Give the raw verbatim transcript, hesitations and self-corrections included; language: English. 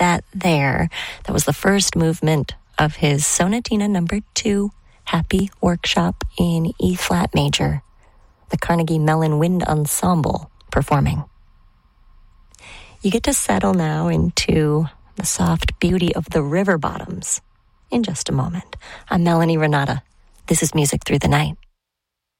that there. That was the first movement of his Sonatina number two, Happy Workshop in E-flat major. The Carnegie Mellon Wind Ensemble performing. You get to settle now into the soft beauty of the river bottoms in just a moment. I'm Melanie Renata. This is Music Through the Night.